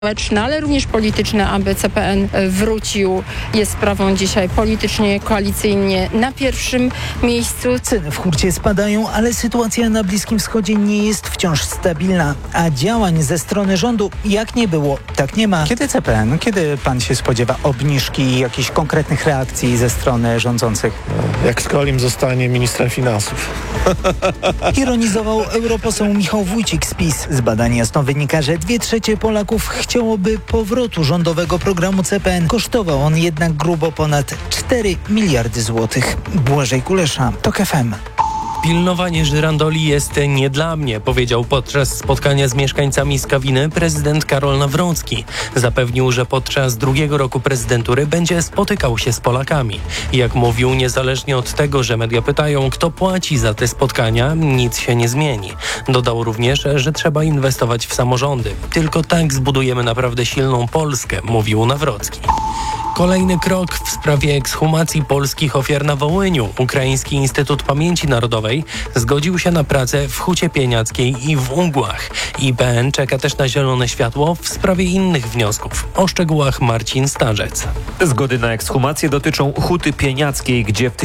społeczne, ale również polityczne, aby CPN wrócił. Jest sprawą dzisiaj politycznie, koalicyjnie na pierwszym miejscu. Ceny w hurcie spadają, ale sytuacja na Bliskim Wschodzie nie jest wciąż stabilna, a działań ze strony rządu jak nie było, tak nie ma. Kiedy pan się spodziewa obniżki i jakichś konkretnych reakcji ze strony rządzących? Jak Skolim zostanie ministrem finansów. Ironizował europoseł Michał Wójcik z PiS. Z badań jasno wynika, że 2/3 Polaków chciałoby powrotu rządowego programu CPN. Kosztował on jednak grubo ponad 4 miliardy złotych. Błażej Kulesza, TOK FM. Pilnowanie żyrandoli jest nie dla mnie, powiedział podczas spotkania z mieszkańcami Skawiny prezydent Karol Nawrocki. Zapewnił, że podczas drugiego roku prezydentury będzie spotykał się z Polakami. Jak mówił, niezależnie od tego, że media pytają, kto płaci za te spotkania, nic się nie zmieni. Dodał również, że trzeba inwestować w samorządy. Tylko tak zbudujemy naprawdę silną Polskę, mówił Nawrocki. Kolejny krok w sprawie ekshumacji polskich ofiar na Wołyniu. Ukraiński Instytut Pamięci Narodowej zgodził się na pracę w Hucie Pieniackiej i w Ugłach. IPN czeka też na zielone światło w sprawie innych wniosków. O szczegółach Marcin Starzec. Zgody na ekshumację dotyczą Huty Pieniackiej, gdzie w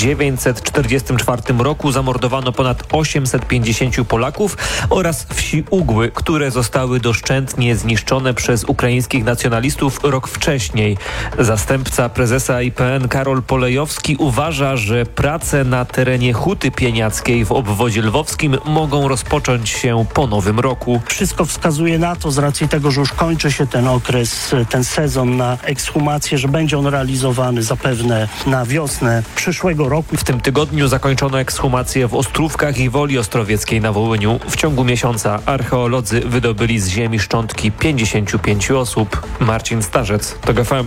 1944 roku zamordowano ponad 850 Polaków, oraz wsi Ugły, które zostały doszczętnie zniszczone przez ukraińskich nacjonalistów rok wcześniej. Zastępca prezesa IPN Karol Polejowski uważa, że prace na terenie Huty Pieniackiej w obwodzie lwowskim mogą rozpocząć się po nowym roku. Wszystko wskazuje na to, z racji tego, że już kończy się ten okres, ten sezon na ekshumację, że będzie on realizowany zapewne na wiosnę przyszłego roku. W tym tygodniu zakończono ekshumację w Ostrówkach i Woli Ostrowieckiej na Wołyniu. W ciągu miesiąca archeolodzy wydobyli z ziemi szczątki 55 osób. Marcin Starzec, TOK FM.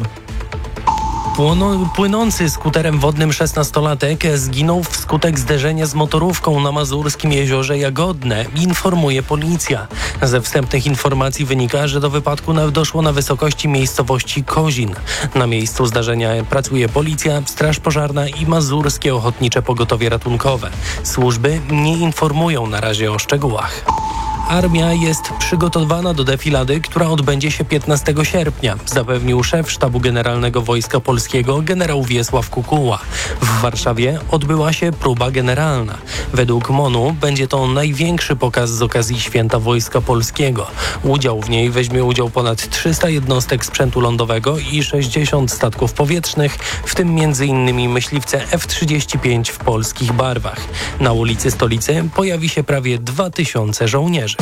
Płynący skuterem wodnym 16-latek zginął wskutek zderzenia z motorówką na mazurskim jeziorze Jagodne, informuje policja. Ze wstępnych informacji wynika, że do wypadku doszło na wysokości miejscowości Kozin. Na miejscu zdarzenia pracuje policja, straż pożarna i mazurskie ochotnicze pogotowie ratunkowe. Służby nie informują na razie o szczegółach. Armia jest przygotowana do defilady, która odbędzie się 15 sierpnia, zapewnił szef Sztabu Generalnego Wojska Polskiego generał Wiesław Kukuła. W Warszawie odbyła się próba generalna. Według MON-u będzie to największy pokaz z okazji Święta Wojska Polskiego. W niej weźmie udział ponad 300 jednostek sprzętu lądowego i 60 statków powietrznych, w tym m.in. myśliwce F-35 w polskich barwach. Na ulicy stolicy pojawi się prawie 2000 żołnierzy.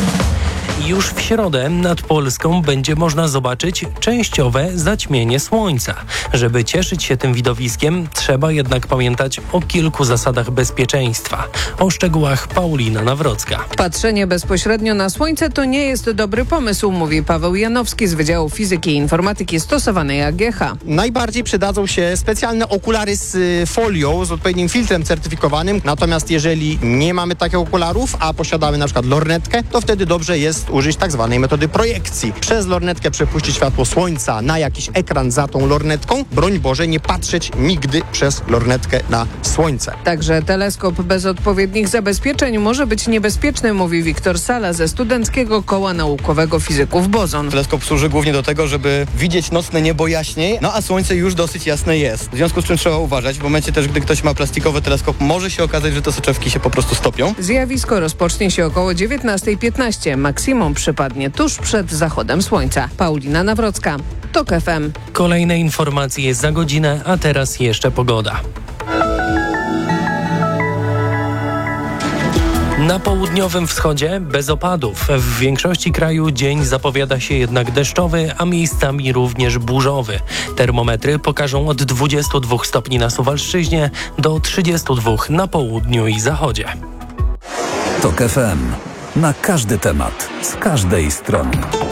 Już w środę nad Polską będzie można zobaczyć częściowe zaćmienie słońca. Żeby cieszyć się tym widowiskiem, trzeba jednak pamiętać o kilku zasadach bezpieczeństwa. O szczegółach Paulina Nawrocka. Patrzenie bezpośrednio na słońce to nie jest dobry pomysł, mówi Paweł Janowski z Wydziału Fizyki i Informatyki Stosowanej AGH. Najbardziej przydadzą się specjalne okulary z folią, z odpowiednim filtrem certyfikowanym. Natomiast jeżeli nie mamy takich okularów, a posiadamy na przykład lornetkę, to wtedy dobrze jest użyć tak zwanej metody projekcji. Przez lornetkę przepuścić światło słońca na jakiś ekran za tą lornetką. Broń Boże, nie patrzeć nigdy przez lornetkę na słońce. Także teleskop bez odpowiednich zabezpieczeń może być niebezpieczny, mówi Wiktor Sala ze Studenckiego Koła Naukowego Fizyków Bozon. Teleskop służy głównie do tego, żeby widzieć nocne niebo jaśniej, a słońce już dosyć jasne jest. W związku z czym trzeba uważać. W momencie też, gdy ktoś ma plastikowy teleskop, może się okazać, że te soczewki się po prostu stopią. Zjawisko rozpocznie się około 19:15. Maksimum przypadnie tuż przed zachodem słońca. Paulina Nawrocka, TOK FM. Kolejne informacje za godzinę, a teraz jeszcze pogoda. Na południowym wschodzie bez opadów. W większości kraju dzień zapowiada się jednak deszczowy, a miejscami również burzowy. Termometry pokażą od 22 stopni na Suwalszczyźnie do 32 na południu i zachodzie. TOK FM. Na każdy temat, z każdej strony.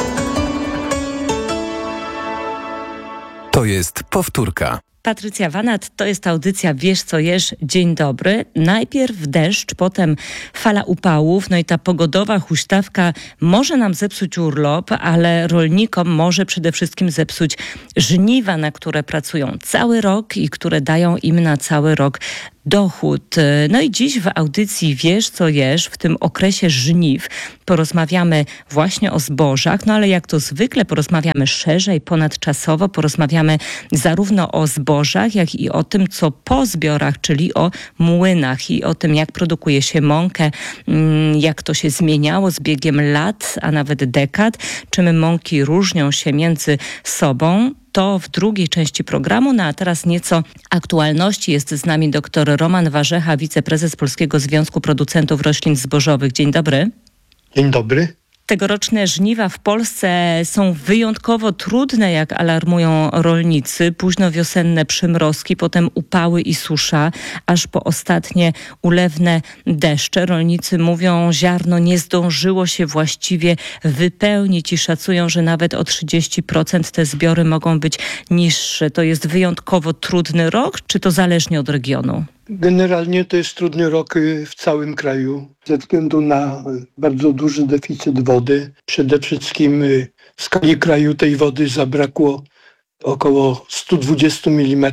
To jest powtórka. Patrycja Wanat, to jest audycja Wiesz co jesz, dzień dobry. Najpierw deszcz, potem fala upałów, no i ta pogodowa huśtawka może nam zepsuć urlop, ale rolnikom może przede wszystkim zepsuć żniwa, na które pracują cały rok i które dają im na cały rok dochód. No i dziś w audycji Wiesz co jesz, w tym okresie żniw, porozmawiamy właśnie o zbożach, no ale jak to zwykle porozmawiamy szerzej, ponadczasowo, porozmawiamy zarówno o zbożach, jak i o tym, co po zbiorach, czyli o młynach i o tym, jak produkuje się mąkę, jak to się zmieniało z biegiem lat, a nawet dekad, czym mąki różnią się między sobą. To w drugiej części programu, no a teraz nieco aktualności. Jest z nami dr Roman Warzecha, wiceprezes Polskiego Związku Producentów Roślin Zbożowych. Dzień dobry. Dzień dobry. Tegoroczne żniwa w Polsce są wyjątkowo trudne, jak alarmują rolnicy. Późno wiosenne przymrozki, potem upały i susza, aż po ostatnie ulewne deszcze. Rolnicy mówią, ziarno nie zdążyło się właściwie wypełnić i szacują, że nawet o 30% te zbiory mogą być niższe. To jest wyjątkowo trudny rok, czy to zależnie od regionu? Generalnie to jest trudny rok w całym kraju ze względu na bardzo duży deficyt wody. Przede wszystkim w skali kraju tej wody zabrakło około 120 mm,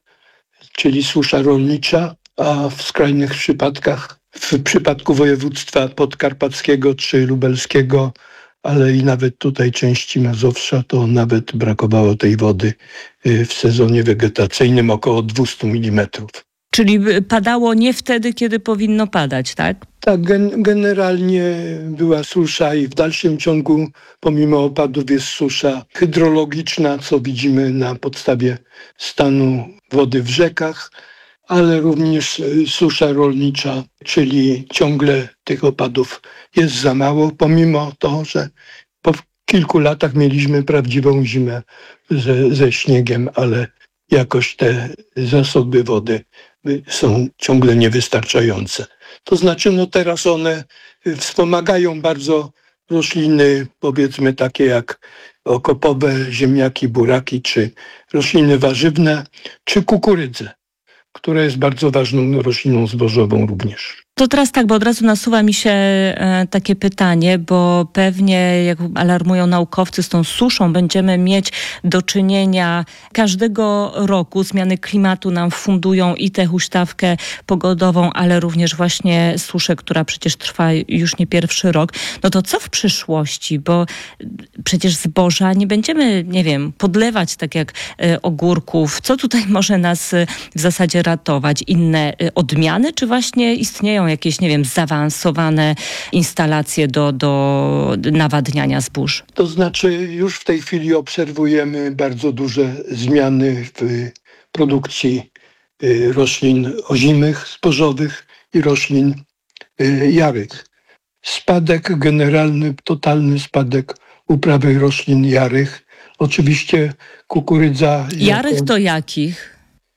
czyli susza rolnicza, a w skrajnych przypadkach, w przypadku województwa podkarpackiego czy lubelskiego, ale i nawet tutaj części Mazowsza, to nawet brakowało tej wody w sezonie wegetacyjnym około 200 mm. Czyli padało nie wtedy, kiedy powinno padać, tak? Tak, generalnie była susza i w dalszym ciągu pomimo opadów jest susza hydrologiczna, co widzimy na podstawie stanu wody w rzekach, ale również susza rolnicza, czyli ciągle tych opadów jest za mało, pomimo to, że po kilku latach mieliśmy prawdziwą zimę ze śniegiem, ale jakoś te zasoby wody są ciągle niewystarczające. To znaczy, teraz one wspomagają bardzo rośliny, powiedzmy takie jak okopowe, ziemniaki, buraki, czy rośliny warzywne, czy kukurydzę, która jest bardzo ważną rośliną zbożową również. To teraz tak, bo od razu nasuwa mi się takie pytanie, bo pewnie jak alarmują naukowcy, z tą suszą będziemy mieć do czynienia każdego roku. Zmiany klimatu nam fundują i tę huśtawkę pogodową, ale również właśnie suszę, która przecież trwa już nie pierwszy rok. No to co w przyszłości? Bo przecież zboża nie będziemy, nie wiem, podlewać tak jak ogórków. Co tutaj może nas w zasadzie ratować? Inne odmiany, czy właśnie istnieją jakieś, nie wiem, zaawansowane instalacje do nawadniania zbóż? To znaczy już w tej chwili obserwujemy bardzo duże zmiany w produkcji roślin ozimych, zbożowych i roślin jarych. Spadek generalny, totalny spadek uprawy roślin jarych. Oczywiście kukurydza... Jarych to jakich?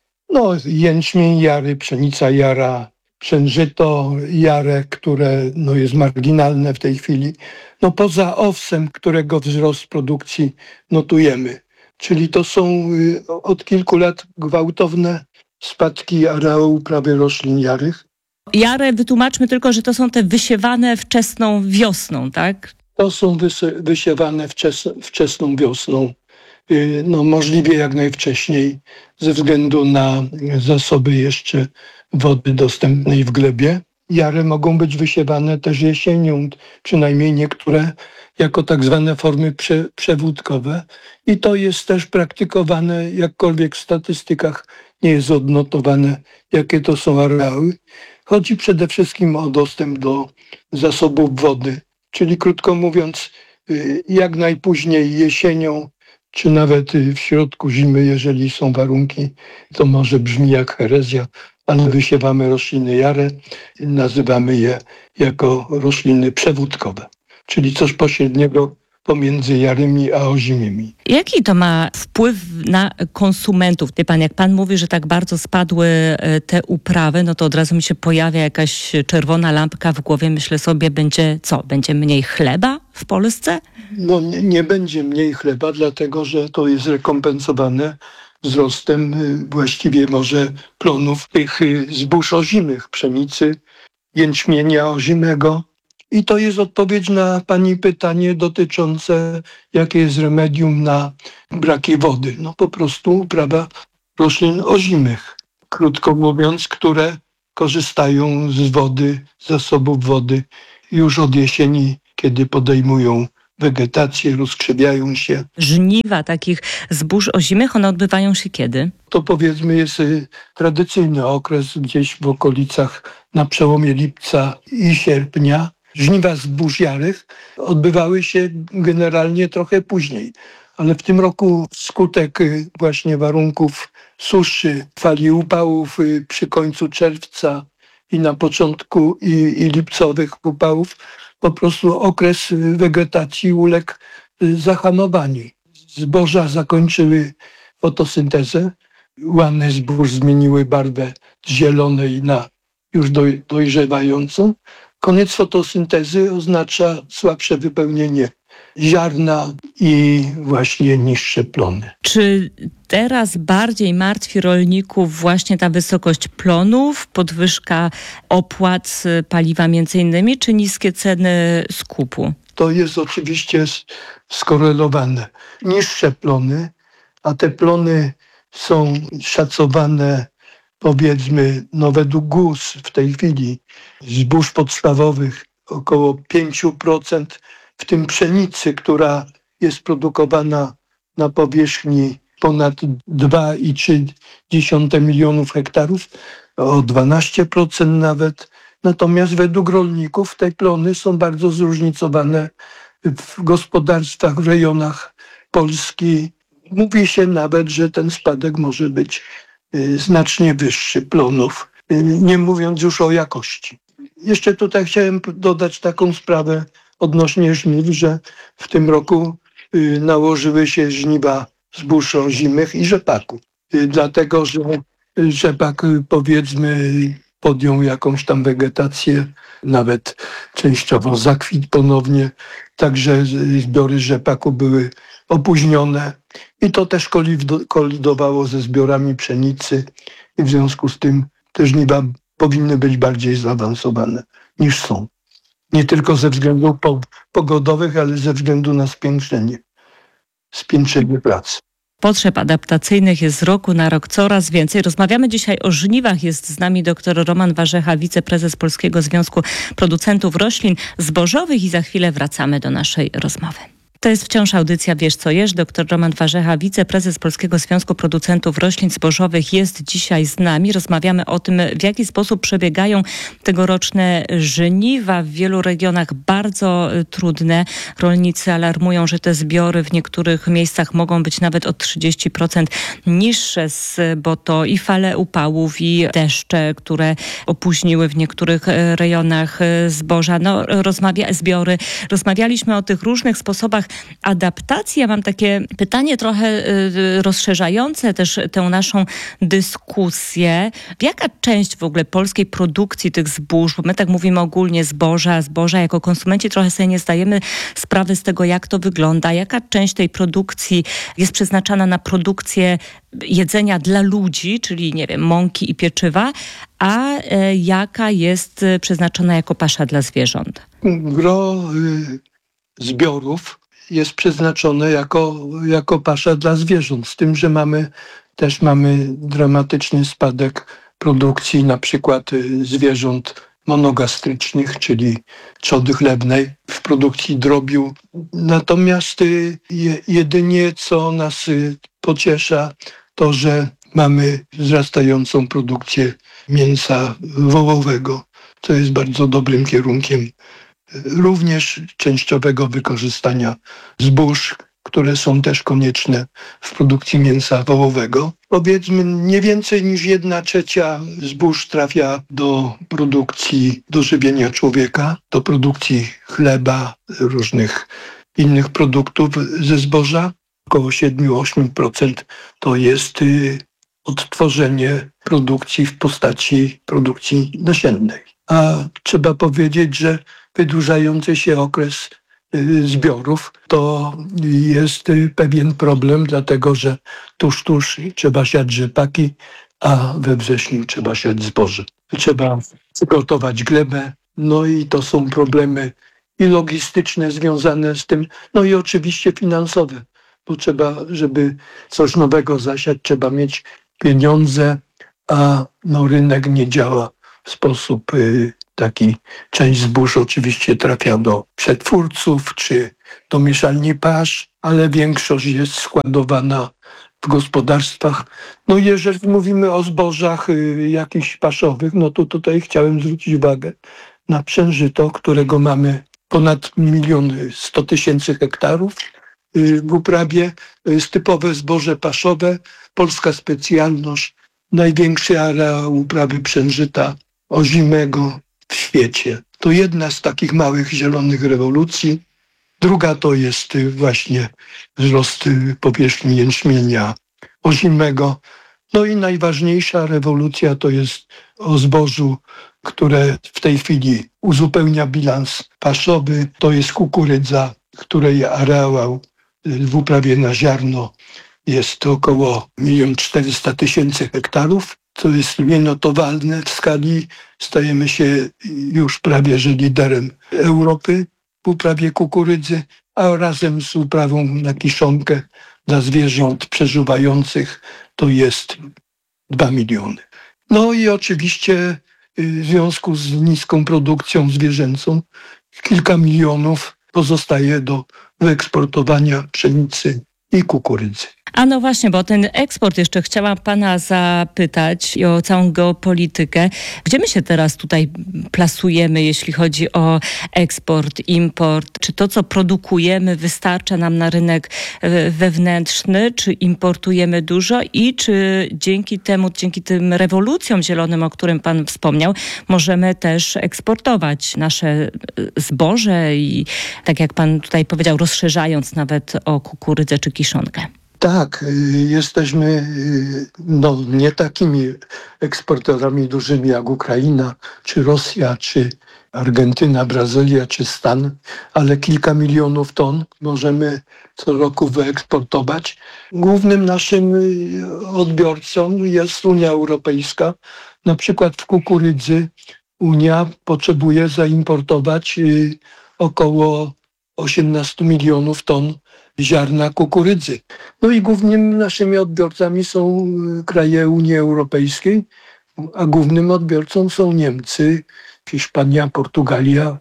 Jęczmień jary, pszenica jara, pszenżyto jare, które jest marginalne w tej chwili. Poza owsem, którego wzrost produkcji notujemy. Czyli to są od kilku lat gwałtowne spadki areału uprawy roślin jarych. Jare, wytłumaczmy tylko, że to są te wysiewane wczesną wiosną, tak? To są wysiewane wczesną wiosną. Możliwie jak najwcześniej ze względu na zasoby jeszcze wody dostępnej w glebie. Jary mogą być wysiewane też jesienią, przynajmniej niektóre jako tak zwane formy przewódkowe. I to jest też praktykowane, jakkolwiek w statystykach nie jest odnotowane, jakie to są areały. Chodzi przede wszystkim o dostęp do zasobów wody, czyli krótko mówiąc, jak najpóźniej jesienią, czy nawet w środku zimy, jeżeli są warunki, to może brzmi jak herezja, ale wysiewamy rośliny jare, nazywamy je jako rośliny przewódkowe, czyli coś pośredniego pomiędzy jarymi a ozimymi. Jaki to ma wpływ na konsumentów? Jak pan mówi, że tak bardzo spadły te uprawy, to od razu mi się pojawia jakaś czerwona lampka w głowie. Myślę sobie, będzie co? Będzie mniej chleba w Polsce? Nie będzie mniej chleba, dlatego że to jest rekompensowane wzrostem właściwie może plonów tych zbóż ozimych, pszenicy, jęczmienia ozimego. I to jest odpowiedź na pani pytanie dotyczące, jakie jest remedium na braki wody. Po prostu uprawa roślin ozimych, krótko mówiąc, które korzystają z wody, z zasobów wody już od jesieni, kiedy podejmują wegetację, rozkrzewiają się. Żniwa takich zbóż ozimych, one odbywają się kiedy? To powiedzmy jest tradycyjny okres gdzieś w okolicach na przełomie lipca i sierpnia. Żniwa zbóż jarych odbywały się generalnie trochę później, ale w tym roku wskutek właśnie warunków suszy, fali upałów przy końcu czerwca i na początku i lipcowych upałów, po prostu okres wegetacji uległ zahamowaniu. Zboża zakończyły fotosyntezę, łany zbóż zmieniły barwę z zielonej na już dojrzewającą. Koniec fotosyntezy oznacza słabsze wypełnienie ziarna i właśnie niższe plony. Czy teraz bardziej martwi rolników właśnie ta wysokość plonów, podwyżka opłat paliwa między innymi, czy niskie ceny skupu? To jest oczywiście skorelowane. Niższe plony, a te plony są szacowane powiedzmy według GUS w tej chwili zbóż podstawowych około 5%, w tym pszenicy, która jest produkowana na powierzchni ponad 2,3 milionów hektarów, o 12% nawet. Natomiast według rolników te plony są bardzo zróżnicowane w gospodarstwach, w rejonach Polski. Mówi się nawet, że ten spadek może być znacznie wyższy plonów, nie mówiąc już o jakości. Jeszcze tutaj chciałem dodać taką sprawę odnośnie żniw, że w tym roku nałożyły się żniwa zbóż ozimych i rzepaku. Dlatego, że rzepak powiedzmy podjął jakąś tam wegetację, nawet częściowo zakwitł ponownie, także zbiory rzepaku były opóźnione i to też kolidowało ze zbiorami pszenicy i w związku z tym te żniwa powinny być bardziej zaawansowane niż są. Nie tylko ze względów pogodowych, ale ze względu na spiętrzenie pracy. Potrzeb adaptacyjnych jest z roku na rok coraz więcej. Rozmawiamy dzisiaj o żniwach. Jest z nami dr Roman Warzecha, wiceprezes Polskiego Związku Producentów Roślin Zbożowych i za chwilę wracamy do naszej rozmowy. To jest wciąż audycja Wiesz co jesz. Dr Roman Warzecha, wiceprezes Polskiego Związku Producentów Roślin Zbożowych jest dzisiaj z nami. Rozmawiamy o tym, w jaki sposób przebiegają tegoroczne żniwa. W wielu regionach bardzo trudne. Rolnicy alarmują, że te zbiory w niektórych miejscach mogą być nawet o 30% niższe, bo to i fale upałów, i deszcze, które opóźniły w niektórych rejonach zboża, zbiory. Rozmawialiśmy o tych różnych sposobach adaptacji. Ja mam takie pytanie trochę rozszerzające też tę naszą dyskusję. Jaka część w ogóle polskiej produkcji tych zbóż, bo my tak mówimy ogólnie zboża jako konsumenci trochę sobie nie zdajemy sprawy z tego, jak to wygląda. Jaka część tej produkcji jest przeznaczana na produkcję jedzenia dla ludzi, czyli nie wiem, mąki i pieczywa, a jaka jest przeznaczona jako pasza dla zwierząt? Gro zbiorów jest przeznaczone jako pasza dla zwierząt, z tym, że mamy dramatyczny spadek produkcji na przykład zwierząt monogastrycznych, czyli trzody chlebnej w produkcji drobiu. Natomiast jedynie co nas pociesza, to że mamy wzrastającą produkcję mięsa wołowego, co jest bardzo dobrym kierunkiem również częściowego wykorzystania zbóż, które są też konieczne w produkcji mięsa wołowego. Powiedzmy, nie więcej niż 1/3 zbóż trafia do produkcji, do żywienia człowieka, do produkcji chleba, różnych innych produktów ze zboża. Około 7-8% to jest odtworzenie produkcji w postaci produkcji nasiennej. A trzeba powiedzieć, że wydłużający się okres zbiorów to jest pewien problem, dlatego że tuż trzeba siać rzepaki, a we wrześniu trzeba siać zboże. Trzeba przygotować glebę, i to są problemy i logistyczne związane z tym, i oczywiście finansowe, bo trzeba, żeby coś nowego zasiać, trzeba mieć pieniądze, a rynek nie działa w sposób taki. Część zbóż oczywiście trafia do przetwórców czy do mieszalni pasz, ale większość jest składowana w gospodarstwach. No jeżeli mówimy o zbożach jakichś paszowych, no to tutaj chciałem zwrócić uwagę na pszeniżyto, którego mamy ponad 1 100 000 hektarów w uprawie. To jest typowe zboże paszowe, polska specjalność, największy areał uprawy pszeniżyta ozimego w świecie. To jedna z takich małych zielonych rewolucji. Druga to jest właśnie wzrost powierzchni jęczmienia ozimego. No i najważniejsza rewolucja to jest o zbożu, które w tej chwili uzupełnia bilans paszowy. To jest kukurydza, której areał w uprawie na ziarno jest około 1 400 000 hektarów. Co jest nienotowalne w skali. Stajemy się już prawie że liderem Europy w uprawie kukurydzy, a razem z uprawą na kiszonkę dla zwierząt przeżuwających to jest 2 miliony. No i oczywiście w związku z niską produkcją zwierzęcą kilka milionów pozostaje do wyeksportowania pszenicy i kukurydzy. A no właśnie, bo ten eksport jeszcze chciałam pana zapytać i o całą geopolitykę. Gdzie my się teraz tutaj plasujemy, jeśli chodzi o eksport, import? Czy to, co produkujemy, wystarcza nam na rynek wewnętrzny, czy importujemy dużo i czy dzięki tym rewolucjom zielonym, o którym pan wspomniał, możemy też eksportować nasze zboże i tak jak pan tutaj powiedział, rozszerzając nawet o kukurydzę czy kiszonkę? Tak, jesteśmy nie takimi eksporterami dużymi jak Ukraina, czy Rosja, czy Argentyna, Brazylia, czy Stan, ale kilka milionów ton możemy co roku wyeksportować. Głównym naszym odbiorcą jest Unia Europejska. Na przykład w kukurydzy Unia potrzebuje zaimportować około 18 milionów ton ziarna kukurydzy. No i głównymi naszymi odbiorcami są kraje Unii Europejskiej, a głównym odbiorcą są Niemcy, Hiszpania, Portugalia,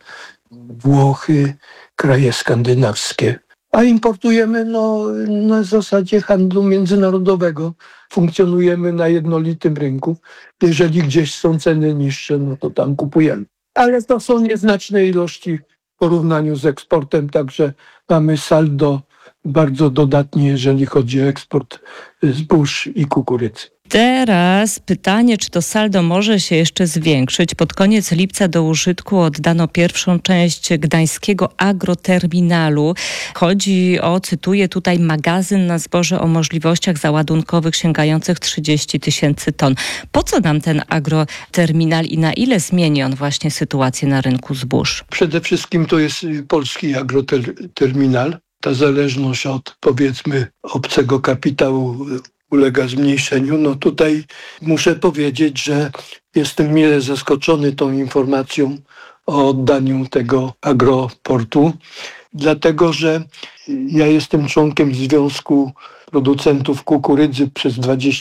Włochy, kraje skandynawskie. A importujemy na zasadzie handlu międzynarodowego. Funkcjonujemy na jednolitym rynku. Jeżeli gdzieś są ceny niższe, no to tam kupujemy. Ale to są nieznaczne ilości w porównaniu z eksportem, także mamy saldo bardzo dodatnie, jeżeli chodzi o eksport zbóż i kukurydzy. Teraz pytanie, czy to saldo może się jeszcze zwiększyć. Pod koniec lipca do użytku oddano pierwszą część gdańskiego agroterminalu. Chodzi o, cytuję tutaj, magazyn na zboże o możliwościach załadunkowych sięgających 30 000 ton. Po co nam ten agroterminal i na ile zmieni on właśnie sytuację na rynku zbóż? Przede wszystkim to jest polski agroterminal. Ta zależność od, powiedzmy, obcego kapitału ulega zmniejszeniu. No tutaj muszę powiedzieć, że jestem mile zaskoczony tą informacją o oddaniu tego agroportu, dlatego że ja jestem członkiem Związku Producentów Kukurydzy przez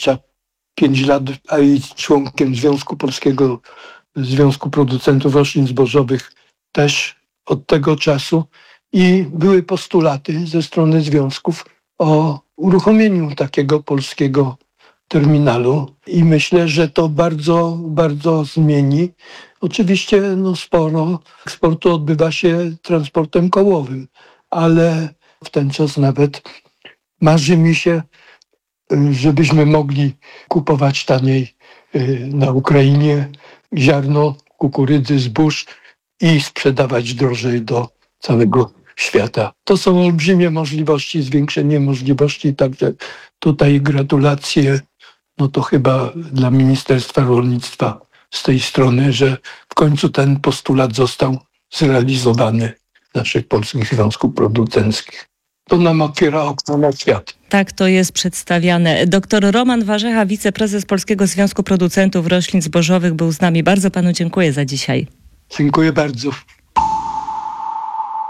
25 lat, a i członkiem Polskiego Związku Producentów Roślin Zbożowych też od tego czasu i były postulaty ze strony związków o uruchomieniu takiego polskiego terminalu i myślę, że to bardzo, bardzo zmieni. Oczywiście sporo eksportu odbywa się transportem kołowym, ale w ten czas nawet marzy mi się, żebyśmy mogli kupować taniej na Ukrainie ziarno kukurydzy, zbóż i sprzedawać drożej do całego świata. To są olbrzymie możliwości, zwiększenie możliwości, także tutaj gratulacje, to chyba dla Ministerstwa Rolnictwa z tej strony, że w końcu ten postulat został zrealizowany naszych polskich związków producenckich. To nam otwiera okno na świat. Tak to jest przedstawiane. Dr Roman Warzecha, wiceprezes Polskiego Związku Producentów Roślin Zbożowych był z nami. Bardzo panu dziękuję za dzisiaj. Dziękuję bardzo.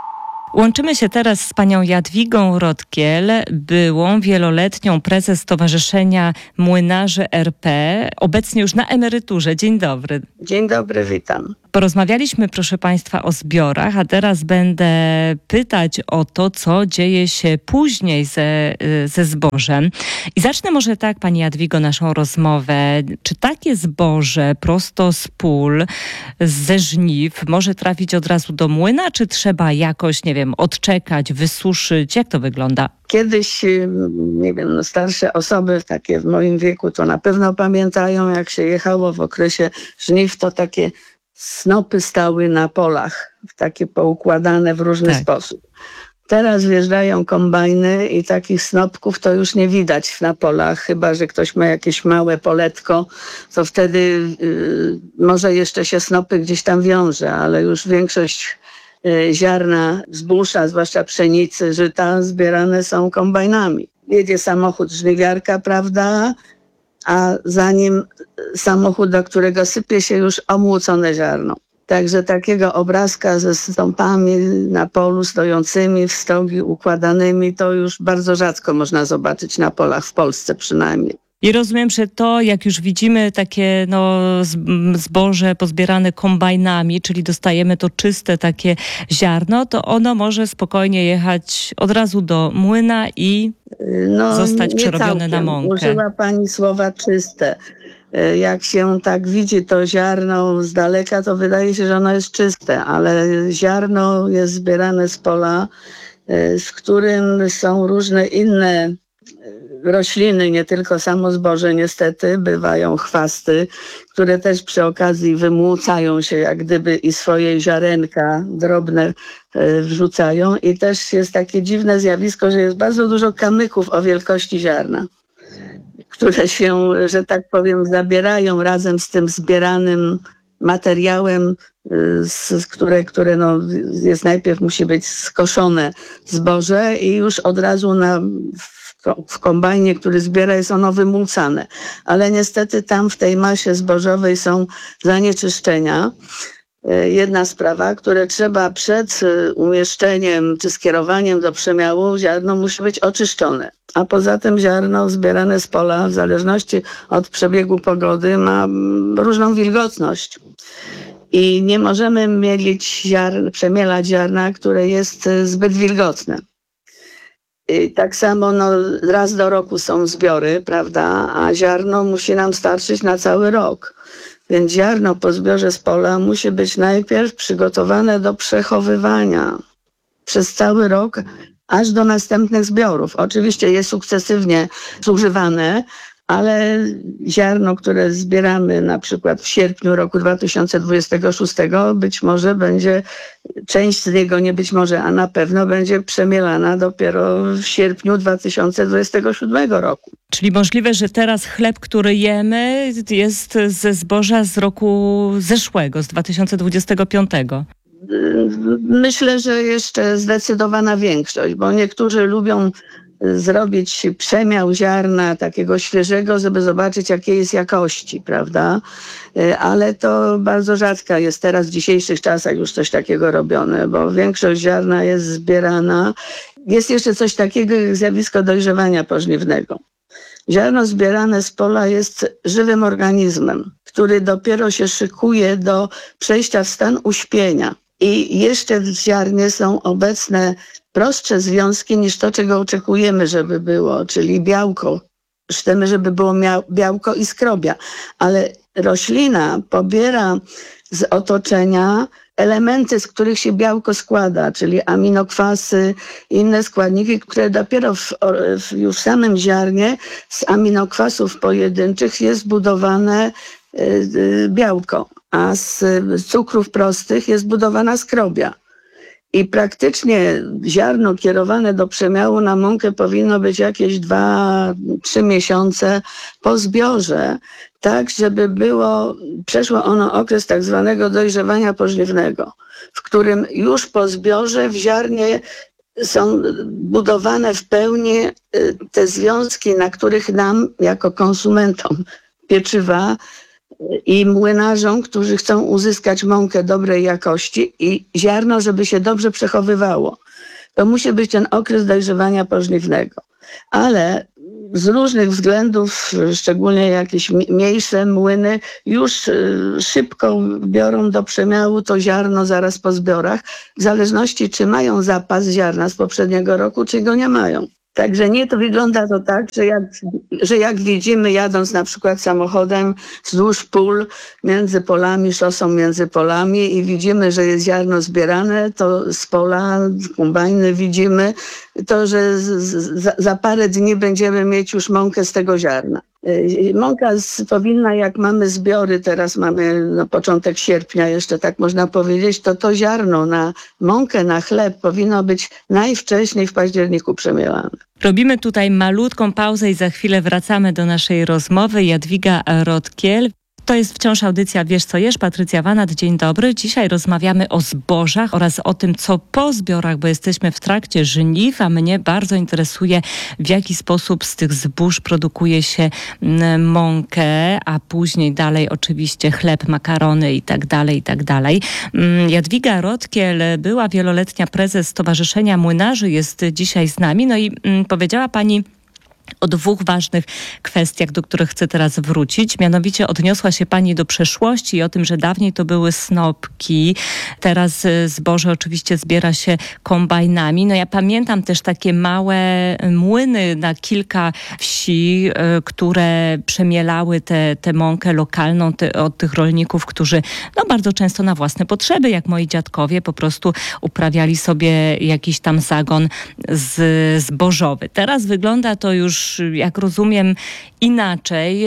Łączymy się teraz z panią Jadwigą Rodkiel, byłą wieloletnią prezes Stowarzyszenia Młynarzy RP, obecnie już na emeryturze. Dzień dobry. Dzień dobry, witam. Porozmawialiśmy, proszę państwa, o zbiorach, a teraz będę pytać o to, co dzieje się później ze zbożem. I zacznę może tak, pani Jadwigo, naszą rozmowę. Czy takie zboże prosto z pól, ze żniw może trafić od razu do młyna, czy trzeba jakoś, nie wiem, odczekać, wysuszyć? Jak to wygląda? Kiedyś, nie wiem, starsze osoby, takie w moim wieku, to na pewno pamiętają, jak się jechało w okresie żniw, to takie snopy stały na polach, takie poukładane w różny sposób. Teraz wjeżdżają kombajny i takich snopków to już nie widać na polach, chyba że ktoś ma jakieś małe poletko, to wtedy może jeszcze się snopy gdzieś tam wiąże, ale już większość ziarna, zbóża, zwłaszcza pszenicy, żyta, zbierane są kombajnami. Jedzie samochód żniwiarka, prawda, a za nim samochód, do którego sypie się już omłócone ziarno. Także takiego obrazka ze stąpami na polu stojącymi, w stogi układanymi, to już bardzo rzadko można zobaczyć na polach, w Polsce przynajmniej. I rozumiem, że to, jak już widzimy takie zboże pozbierane kombajnami, czyli dostajemy to czyste takie ziarno, to ono może spokojnie jechać od razu do młyna i zostać przerobione na mąkę. Użyła pani słowa czyste. Jak się tak widzi to ziarno z daleka, to wydaje się, że ono jest czyste, ale ziarno jest zbierane z pola, w którym są różne inne rośliny, nie tylko samo zboże niestety, bywają chwasty, które też przy okazji wymłócają się jak gdyby i swoje ziarenka drobne wrzucają i też jest takie dziwne zjawisko, że jest bardzo dużo kamyków o wielkości ziarna, które się, że tak powiem, zabierają razem z tym zbieranym materiałem, które jest najpierw musi być skoszone zboże i już od razu w kombajnie, który zbiera, jest ono wymłócane. Ale niestety tam w tej masie zbożowej są zanieczyszczenia. Jedna sprawa, które trzeba przed umieszczeniem czy skierowaniem do przemiału, ziarno musi być oczyszczone. A poza tym ziarno zbierane z pola, w zależności od przebiegu pogody, ma różną wilgotność. I nie możemy przemielać ziarna, które jest zbyt wilgotne. I tak samo raz do roku są zbiory, prawda, a ziarno musi nam starczyć na cały rok. Więc ziarno po zbiorze z pola musi być najpierw przygotowane do przechowywania przez cały rok, aż do następnych zbiorów. Oczywiście jest sukcesywnie zużywane, ale ziarno, które zbieramy na przykład w sierpniu roku 2026, być może będzie, część z niego nie być może, a na pewno będzie przemielana dopiero w sierpniu 2027 roku. Czyli możliwe, że teraz chleb, który jemy, jest ze zboża z roku zeszłego, z 2025. Myślę, że jeszcze zdecydowana większość, bo niektórzy lubią zrobić przemiał ziarna takiego świeżego, żeby zobaczyć, jakiej jest jakości, prawda? Ale to bardzo rzadko jest teraz w dzisiejszych czasach już coś takiego robione, bo większość ziarna jest zbierana. Jest jeszcze coś takiego jak zjawisko dojrzewania pożniwnego. Ziarno zbierane z pola jest żywym organizmem, który dopiero się szykuje do przejścia w stan uśpienia. I jeszcze w ziarnie są obecne prostsze związki niż to, czego oczekujemy, żeby było, czyli białko. Chcemy, żeby było białko i skrobia. Ale roślina pobiera z otoczenia elementy, z których się białko składa, czyli aminokwasy, inne składniki, które dopiero już w samym ziarnie z aminokwasów pojedynczych jest budowane białko, a z cukrów prostych jest budowana skrobia. I praktycznie ziarno kierowane do przemiału na mąkę powinno być jakieś 2-3 miesiące po zbiorze, tak żeby przeszło ono okres tak zwanego dojrzewania pożniwnego, w którym już po zbiorze w ziarnie są budowane w pełni te związki, na których nam jako konsumentom pieczywa i młynarzom, którzy chcą uzyskać mąkę dobrej jakości i ziarno, żeby się dobrze przechowywało. to musi być ten okres dojrzewania pożniwnego. Ale z różnych względów, szczególnie jakieś mniejsze młyny, już szybko biorą do przemiału to ziarno zaraz po zbiorach, w zależności czy mają zapas ziarna z poprzedniego roku, czy go nie mają. Także nie to wygląda to tak, że jak widzimy jadąc na przykład samochodem wzdłuż pól między polami, szosą między polami i widzimy, że jest ziarno zbierane, to z pola kombajny widzimy to, że za parę dni będziemy mieć już mąkę z tego ziarna. Mąka powinna, jak mamy zbiory, teraz mamy początek sierpnia jeszcze, tak można powiedzieć, to ziarno na mąkę, na chleb powinno być najwcześniej w październiku przemielane. Robimy tutaj malutką pauzę i za chwilę wracamy do naszej rozmowy. Jadwiga Rotkiel. To jest wciąż audycja Wiesz co jesz? Patrycja Wanat, dzień dobry. Dzisiaj rozmawiamy o zbożach oraz o tym, co po zbiorach, bo jesteśmy w trakcie żniw, a mnie bardzo interesuje, w jaki sposób z tych zbóż produkuje się mąkę, a później dalej oczywiście chleb, makarony i tak dalej, i tak dalej. Jadwiga Rotkiel, była wieloletnia prezes Stowarzyszenia Młynarzy, jest dzisiaj z nami. No i powiedziała pani o dwóch ważnych kwestiach, do których chcę teraz wrócić. Mianowicie odniosła się pani do przeszłości i o tym, że dawniej to były snopki. Teraz zboże oczywiście zbiera się kombajnami. No ja pamiętam też takie małe młyny na kilka wsi, które przemielały tę mąkę lokalną od tych rolników, którzy bardzo często na własne potrzeby, jak moi dziadkowie, po prostu uprawiali sobie jakiś tam zagon zbożowy. Teraz wygląda to już, jak rozumiem, inaczej.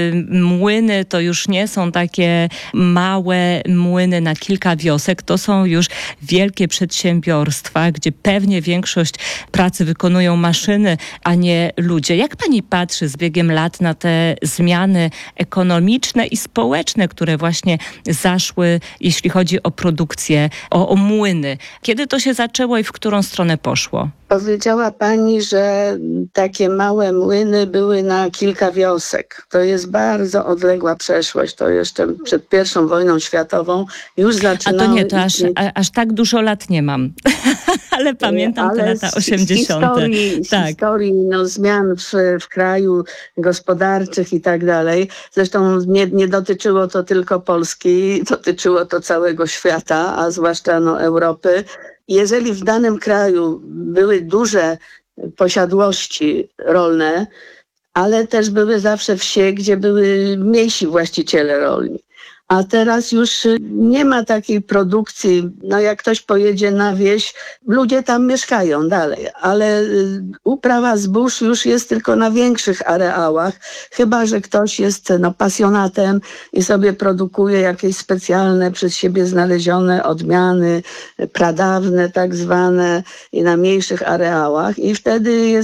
Młyny to już nie są takie małe młyny na kilka wiosek. To są już wielkie przedsiębiorstwa, gdzie pewnie większość pracy wykonują maszyny, a nie ludzie. Jak pani patrzy z biegiem lat na te zmiany ekonomiczne i społeczne, które właśnie zaszły, jeśli chodzi o produkcję, o młyny? Kiedy to się zaczęło i w którą stronę poszło? Powiedziała pani, że takie małe młyny były na kilka wiosek. To jest bardzo odległa przeszłość. To jeszcze przed I wojną światową już zaczynało. A to nie, to aż tak dużo lat nie mam. Ale pamiętam te lata 80. Z historii zmian w kraju gospodarczych i tak dalej. Zresztą nie dotyczyło to tylko Polski, dotyczyło to całego świata, a zwłaszcza Europy. Jeżeli w danym kraju były duże posiadłości rolne, ale też były zawsze wsie, gdzie były mniejsi właściciele rolni. A teraz już nie ma takiej produkcji, jak ktoś pojedzie na wieś, ludzie tam mieszkają dalej, ale uprawa zbóż już jest tylko na większych areałach, chyba że ktoś jest pasjonatem i sobie produkuje jakieś specjalne, przez siebie znalezione odmiany, pradawne tak zwane, i na mniejszych areałach. I wtedy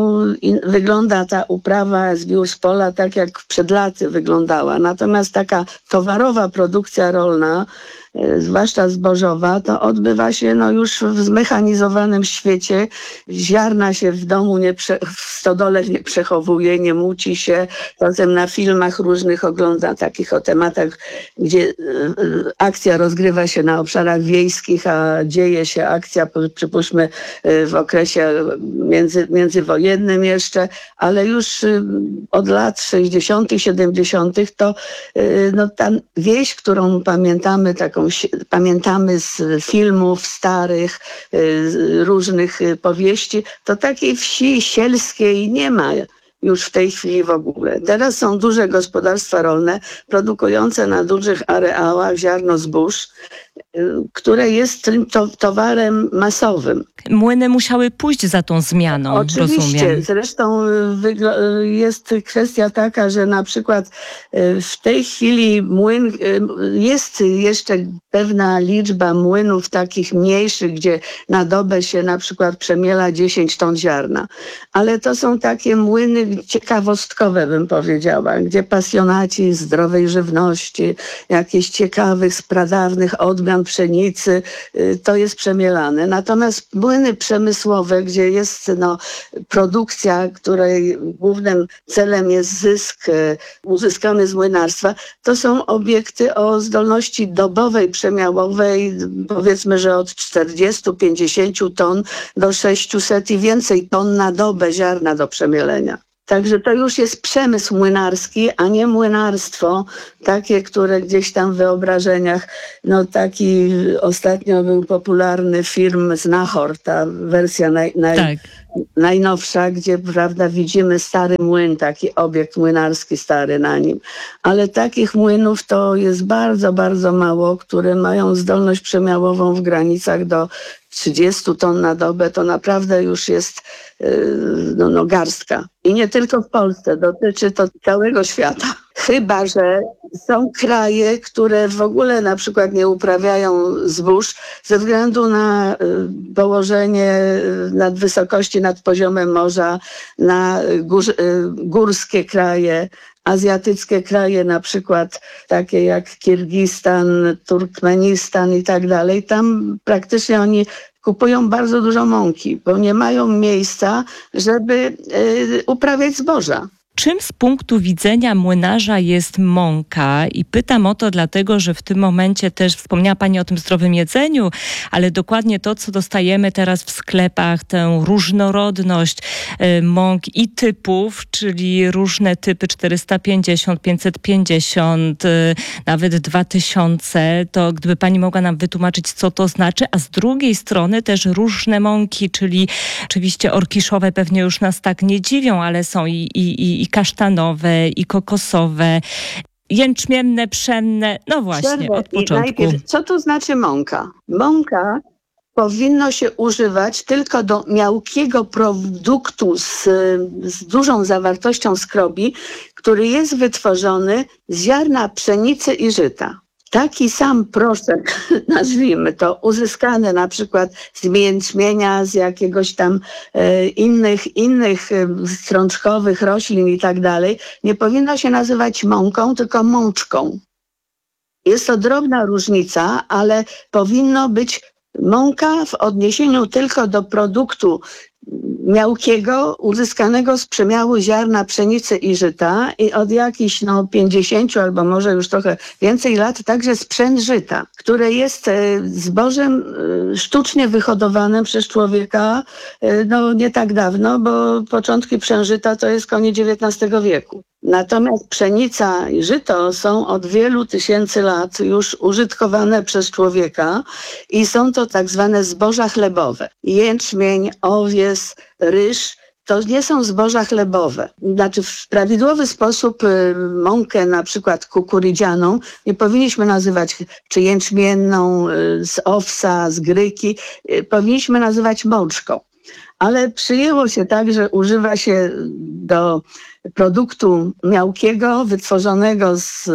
wygląda ta uprawa z pola tak, jak przed laty wyglądała. Natomiast taka towarowa produkcja rolna, zwłaszcza zbożowa, to odbywa się już w zmechanizowanym świecie. Ziarna się w domu, w stodole nie przechowuje, nie muci się. Potem na filmach różnych ogląda takich o tematach, gdzie akcja rozgrywa się na obszarach wiejskich, a dzieje się akcja, przypuśćmy, w okresie międzywojennym jeszcze, ale już od lat 60., 70. to ta wieś, którą pamiętamy z filmów starych, różnych powieści, to takiej wsi sielskiej nie ma już w tej chwili w ogóle. Teraz są duże gospodarstwa rolne produkujące na dużych areałach ziarno zbóż, które jest towarem masowym. Młyny musiały pójść za tą zmianą, oczywiście. Rozumiem. Zresztą jest kwestia taka, że na przykład w tej chwili jest jeszcze pewna liczba młynów takich mniejszych, gdzie na dobę się na przykład przemiela 10 ton ziarna. Ale to są takie młyny ciekawostkowe, bym powiedziała, gdzie pasjonaci zdrowej żywności, jakichś ciekawych, pradawnych odmian pszenicy, to jest przemielane. Natomiast młyny przemysłowe, gdzie jest produkcja, której głównym celem jest zysk uzyskany z młynarstwa, to są obiekty o zdolności dobowej, przemiałowej, powiedzmy, że od 40-50 ton do 600 i więcej ton na dobę ziarna do przemielenia. Także to już jest przemysł młynarski, a nie młynarstwo, takie, które gdzieś tam w wyobrażeniach, taki ostatnio był popularny film Znachor, ta wersja najnowsza, gdzie, prawda, widzimy stary młyn, taki obiekt młynarski stary na nim. Ale takich młynów to jest bardzo, bardzo mało, które mają zdolność przemiałową w granicach do 30 ton na dobę, to naprawdę już jest garstka. I nie tylko w Polsce, dotyczy to całego świata. Chyba że są kraje, które w ogóle na przykład nie uprawiają zbóż ze względu na położenie nad wysokości, nad poziomem morza, na górskie kraje, azjatyckie kraje, na przykład takie jak Kirgistan, Turkmenistan i tak dalej. Tam praktycznie oni kupują bardzo dużo mąki, bo nie mają miejsca, żeby uprawiać zboża. Czym z punktu widzenia młynarza jest mąka? I pytam o to dlatego, że w tym momencie też wspomniała Pani o tym zdrowym jedzeniu, ale dokładnie to, co dostajemy teraz w sklepach, tę różnorodność mąk i typów, czyli różne typy 450, 550, nawet 2000, to gdyby Pani mogła nam wytłumaczyć, co to znaczy, a z drugiej strony też różne mąki, czyli oczywiście orkiszowe pewnie już nas tak nie dziwią, ale są i kasztanowe, i kokosowe, jęczmienne, pszenne, właśnie, od początku. Najpierw, co to znaczy mąka? Mąka powinno się używać tylko do miałkiego produktu z dużą zawartością skrobi, który jest wytworzony z ziarna pszenicy i żyta. Taki sam proszek, nazwijmy to, uzyskany na przykład z jęczmienia, z jakiegoś tam innych strączkowych roślin i tak dalej, nie powinno się nazywać mąką, tylko mączką. Jest to drobna różnica, ale powinno być mąka w odniesieniu tylko do produktu miałkiego uzyskanego z przemiału ziarna pszenicy i żyta i od jakichś 50 albo może już trochę więcej lat także sprzęt żyta, które jest zbożem sztucznie wyhodowanym przez człowieka nie tak dawno, bo początki pszeniżyta to jest koniec XIX wieku. Natomiast pszenica i żyto są od wielu tysięcy lat już użytkowane przez człowieka i są to tak zwane zboża chlebowe. Jęczmień, owies, ryż to nie są zboża chlebowe. Znaczy w prawidłowy sposób mąkę na przykład kukurydzianą nie powinniśmy nazywać czy jęczmienną, z owsa, z gryki, powinniśmy nazywać mączką. Ale przyjęło się tak, że używa się do produktu miałkiego wytworzonego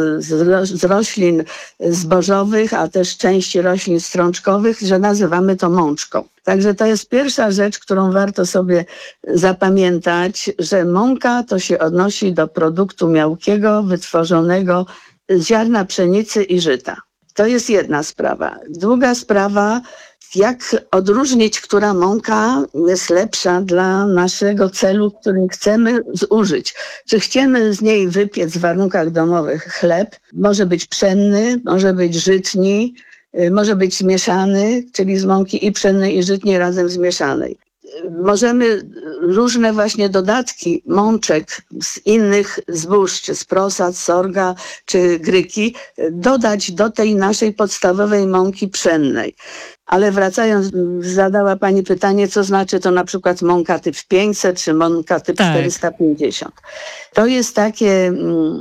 z roślin zbożowych, a też części roślin strączkowych, że nazywamy to mączką. Także to jest pierwsza rzecz, którą warto sobie zapamiętać, że mąka to się odnosi do produktu miałkiego wytworzonego z ziarna pszenicy i żyta. To jest jedna sprawa. Druga sprawa, jak odróżnić, która mąka jest lepsza dla naszego celu, który chcemy zużyć. Czy chcemy z niej wypiec w warunkach domowych chleb, może być pszenny, może być żytni, może być zmieszany, czyli z mąki i pszennej i żytniej razem zmieszanej. Możemy różne właśnie dodatki mączek z innych zbóż, czy z prosad, sorga, czy gryki, dodać do tej naszej podstawowej mąki pszennej. Ale wracając, zadała Pani pytanie, co znaczy to na przykład mąka typ 500 czy mąka typ 450. To jest takie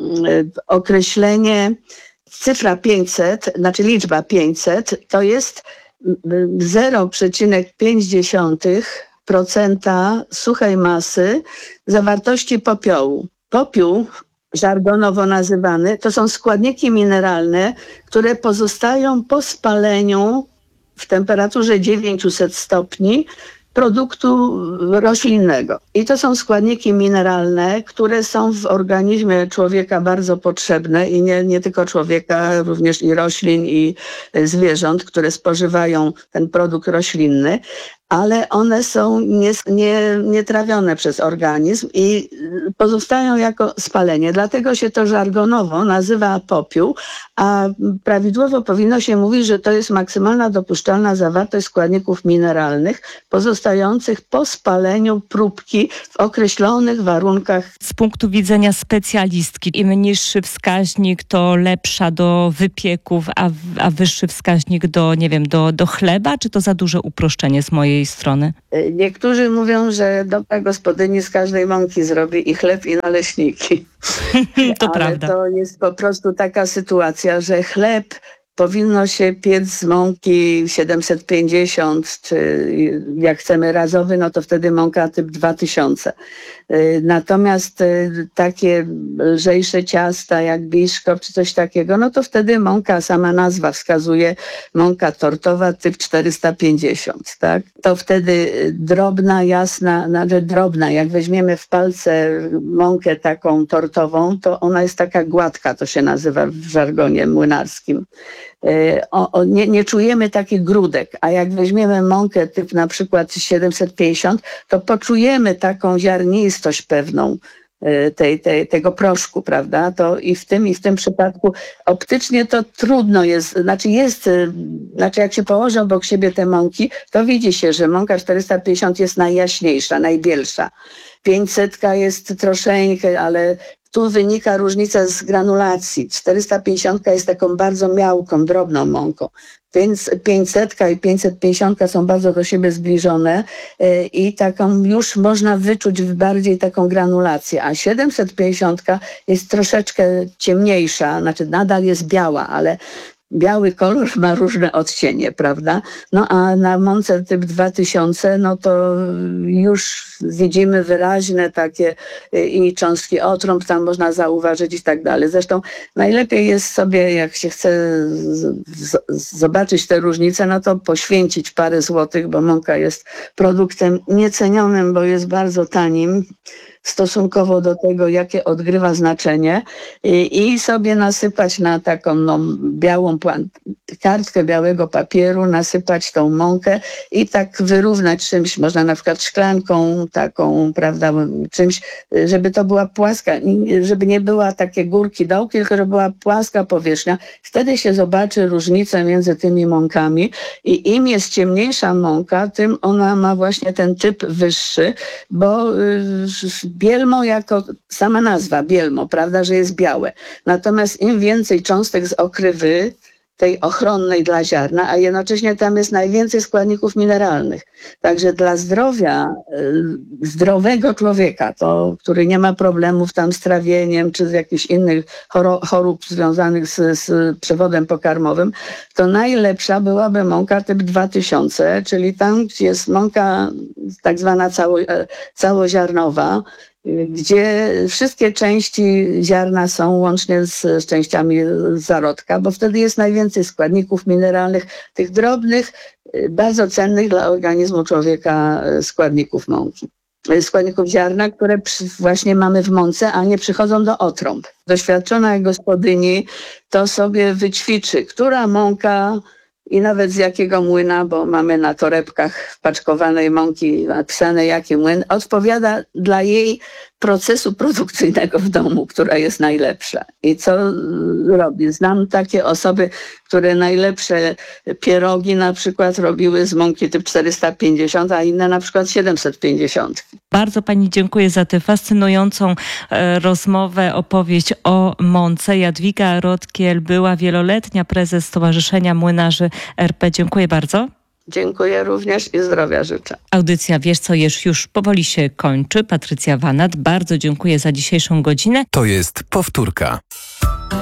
określenie, cyfra 500, znaczy liczba 500, to jest 0,5% suchej masy zawartości popiołu. Popiół, żargonowo nazywany, to są składniki mineralne, które pozostają po spaleniu w temperaturze 900 stopni produktu roślinnego. I to są składniki mineralne, które są w organizmie człowieka bardzo potrzebne i nie tylko człowieka, również i roślin i zwierząt, które spożywają ten produkt roślinny, ale one są nietrawione przez organizm i pozostają jako spalenie. Dlatego się to żargonowo nazywa popiół, a prawidłowo powinno się mówić, że to jest maksymalna dopuszczalna zawartość składników mineralnych pozostających po spaleniu próbki w określonych warunkach. Z punktu widzenia specjalistki, im niższy wskaźnik, to lepsza do wypieków, a wyższy wskaźnik do chleba, czy to za duże uproszczenie z mojej strony? Niektórzy mówią, że dobra gospodyni z każdej mąki zrobi i chleb, i naleśniki. To ale prawda. To jest po prostu taka sytuacja, że chleb powinno się piec z mąki 750, czy jak chcemy razowy, no to wtedy mąka typ 2000. Natomiast takie lżejsze ciasta jak biszkopt czy coś takiego, no to wtedy mąka, sama nazwa wskazuje, mąka tortowa typ 450, tak? To wtedy drobna, jasna, nawet drobna, jak weźmiemy w palce mąkę taką tortową, to ona jest taka gładka, to się nazywa w żargonie młynarskim. Nie czujemy takich grudek, a jak weźmiemy mąkę typ na przykład 750, to poczujemy taką ziarnistość pewną tego proszku, prawda? To i w tym przypadku optycznie to trudno jest, jak się położy obok siebie te mąki, to widzi się, że mąka 450 jest najjaśniejsza, najbielsza. 500 jest troszeczkę, ale tu wynika różnica z granulacji. 450 jest taką bardzo miałką, drobną mąką. Więc 500 i 550 są bardzo do siebie zbliżone i taką już można wyczuć bardziej taką granulację, a 750 jest troszeczkę ciemniejsza, nadal jest biała, ale biały kolor ma różne odcienie, prawda? No a na mące typ 2000, no to już widzimy wyraźne takie i cząstki otrąb tam można zauważyć i tak dalej. Zresztą najlepiej jest sobie, jak się chce zobaczyć te różnice, no to poświęcić parę złotych, bo mąka jest produktem niecenionym, bo jest bardzo tanim stosunkowo do tego, jakie odgrywa znaczenie i sobie nasypać na taką białą kartkę białego papieru, nasypać tą mąkę i tak wyrównać czymś, można na przykład szklanką taką, prawda, czymś, żeby to była płaska, żeby nie była takie górki, dołki, tylko żeby była płaska powierzchnia. Wtedy się zobaczy różnicę między tymi mąkami i im jest ciemniejsza mąka, tym ona ma właśnie ten typ wyższy, bo bielmo jako sama nazwa, bielmo, prawda, że jest białe. Natomiast im więcej cząstek z okrywy, tej ochronnej dla ziarna, a jednocześnie tam jest najwięcej składników mineralnych. Także dla zdrowia, zdrowego człowieka, który nie ma problemów tam z trawieniem, czy z jakichś innych chorób związanych z przewodem pokarmowym, to najlepsza byłaby mąka typ 2000, czyli tam jest mąka tak zwana całoziarnowa, gdzie wszystkie części ziarna są łącznie z częściami zarodka, bo wtedy jest najwięcej składników mineralnych, tych drobnych, bardzo cennych dla organizmu człowieka składników mąki. Składników ziarna, które właśnie mamy w mące, a nie przychodzą do otrąb. Doświadczona gospodyni to sobie wyćwiczy, która mąka i nawet z jakiego młyna, bo mamy na torebkach wpaczkowanej mąki napisane jaki młyn, odpowiada dla jej procesu produkcyjnego w domu, która jest najlepsza. I co robi? Znam takie osoby, które najlepsze pierogi na przykład robiły z mąki typ 450, a inne na przykład 750. Bardzo pani dziękuję za tę fascynującą rozmowę, opowieść o mące. Jadwiga Rodkiel była wieloletnia prezes Stowarzyszenia Młynarzy RP. Dziękuję bardzo. Dziękuję również i zdrowia życzę. Audycja Wiesz co jesz już powoli się kończy. Patrycja Wanat, bardzo dziękuję za dzisiejszą godzinę. To jest powtórka.